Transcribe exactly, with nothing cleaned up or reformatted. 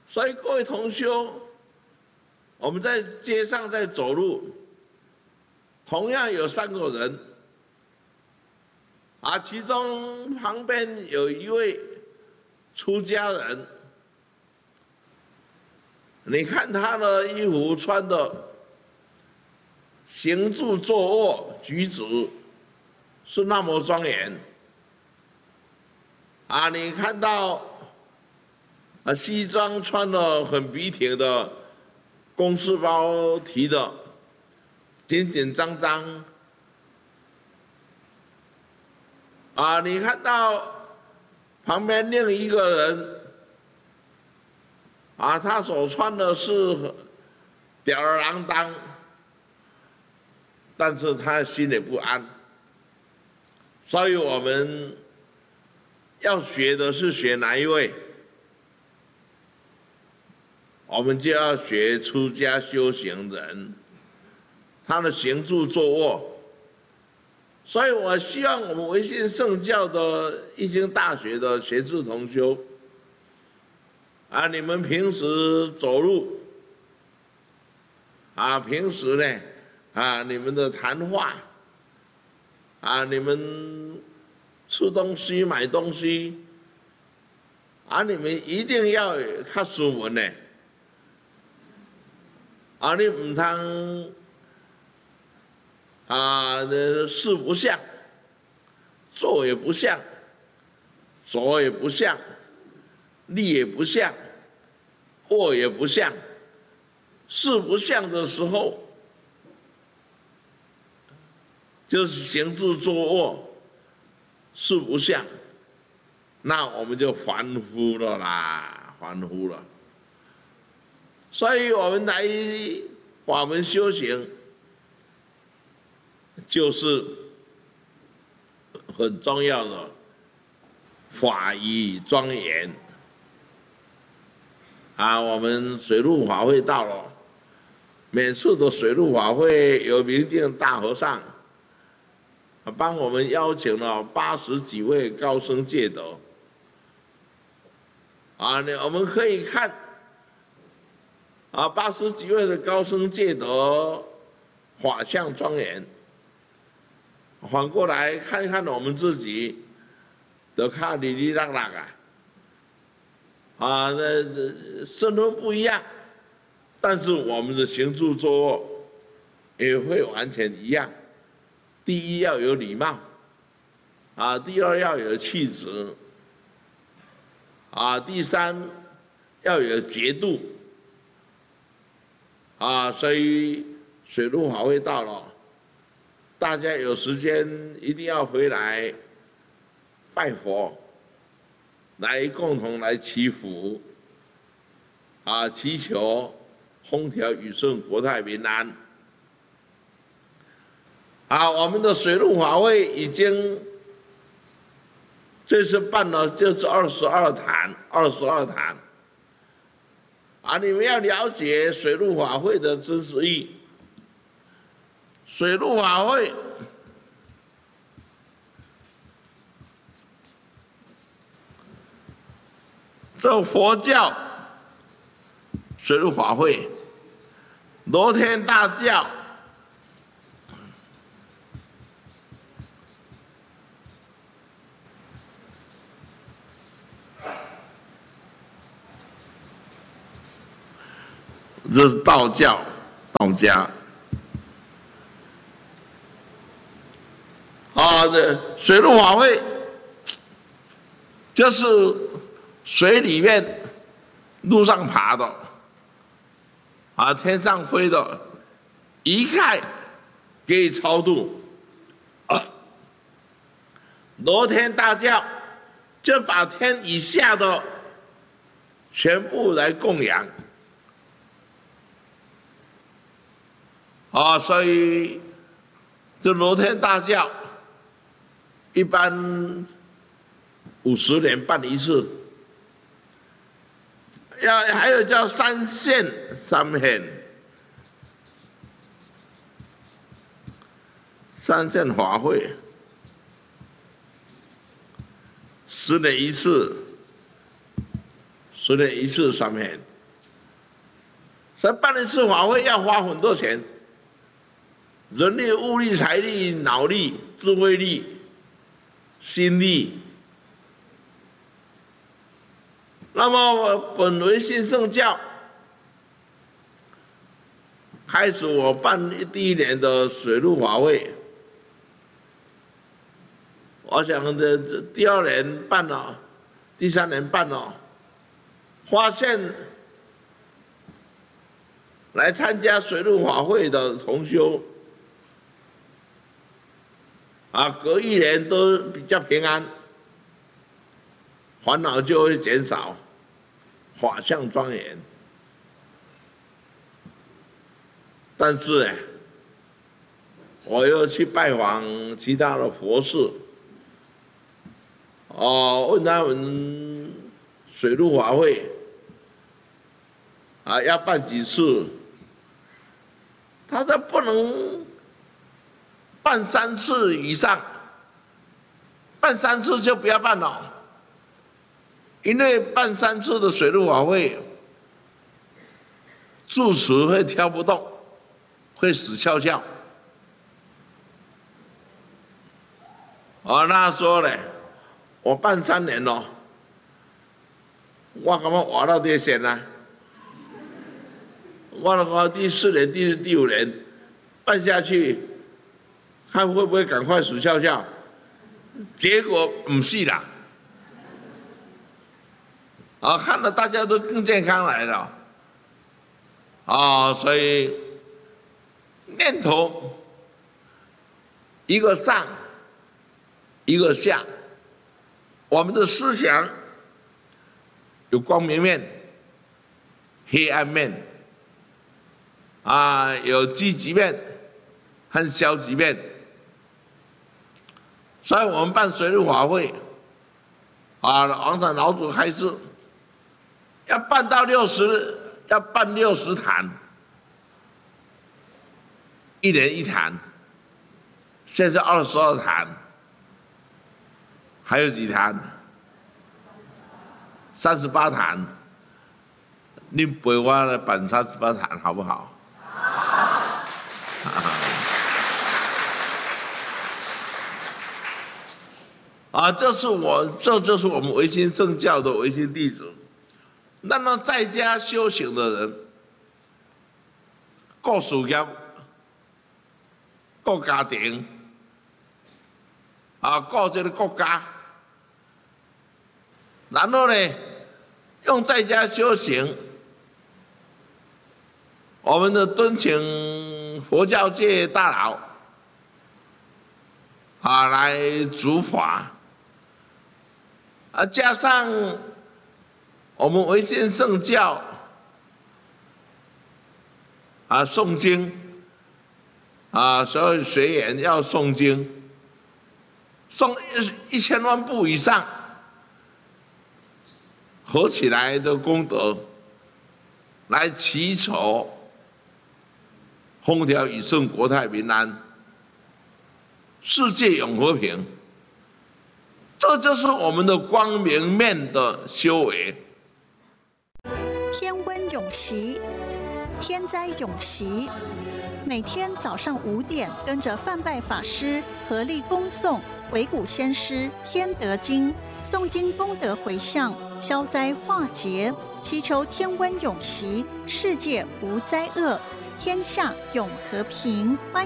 所以各位同修，我们在街上在走路，同样有三个人，啊，其中旁边有一位出家人，你看他的衣服穿的，行住坐卧举止是那么庄严，啊，你看到啊西装穿的很笔挺的，公事包提的紧紧张张，啊，你看到旁边另一个人，啊，他所穿的是吊儿郎当，但是他心里不安，所以我们要学的是学哪一位？我们就要学出家修行人，他的行住坐卧。所以我希望我们维信圣教的易经大学的学士同修，啊，你们平时走路，啊，平时呢，啊，你们的谈话，啊，你们吃东西、买东西，啊，你们一定要较斯文呢，啊，你唔通啊，事不像，坐也不像，走也不像，立也不像，卧也不像，事不像的时候，就是行住坐卧，事不像，那我们就凡夫了啦，凡夫了。所以我们来法门修行，就是很重要的法仪庄严啊！我们水陆法会到了，每次的水陆法会有明定大和尚帮我们邀请了八十几位高僧戒德啊，你我们可以看啊，八十几位的高僧戒德法相庄严。反过来看一看我们自己，都看哩哩浪浪啊，啊，那身份不一样，但是我们的行住坐卧也会完全一样。第一要有礼貌，啊，第二要有气质，啊，第三要有节度，啊，所以水陆法会到了。大家有时间一定要回来拜佛，来共同来祈福，啊，祈求风调雨顺、国泰民安。啊，我们的水陆法会已经这次办了就是二十二坛，二十二坛。啊，你们要了解水陆法会的真实意。水陆法会这佛教水陆法会，罗天大教这是道教，道家。啊，这水陆法会就是水里面、路上爬的，啊，天上飞的，一概给予超度。啊，罗天大教就把天以下的全部来供养。啊，所以这罗天大教一般五十年办一次，要还有叫三献三献，三献法会，十年一次，十年一次三献。 所以办一次法会要花很多钱，人力、物力、财力、脑力、智慧力、心力。那么本维新圣教开始我办第一年的水陆法会，我想这第二年办了，第三年办了，发现来参加水陆法会的同修啊，隔一年都比较平安，烦恼就会减少，法相庄严。但是呢，我又去拜访其他的佛寺，哦，问他们水陆法会啊要办几次？他说不能办三次以上，办三次就不要办了，因为办三次的水陆法会，住持会挑不动。会死翘翘，哦，那说嘞，我办三年咯，我感觉活到这线啊，我那个第四年、第第五年办下去，看会不会赶快死翘翘？结果不是啦，啊，看了大家都更健康来了，啊，所以。念头一个上，一个下，我们的思想有光明面、黑暗面，啊，有积极面和消极面。所以我们办水陆法会，啊，王禅老祖开示，要办到六十，要办六十坛。一人一坛，现在二十二坛，还有几坛？三十八坛。你陪我来办三十八坛好不好？好。啊，这是我，这就是我们维新正教的维新弟子。那么在家修行的人，各事业。顾家庭，啊，顾这个国家，然后呢，用在家修行，我们的敦请佛教界大佬啊来主法，啊，加上我们维新圣教啊诵经。啊，所有学员要诵经，诵一一千万部以上，合起来的功德，来祈求风调雨顺、国泰民安、世界永和平。这就是我们的光明面的修为。 天温永习，天灾永习。每天早上五点，跟着范拜法师合力恭诵维古先师天德经，诵经功德回向，消灾化劫，祈求天温永习，世界无灾厄，天下永和平。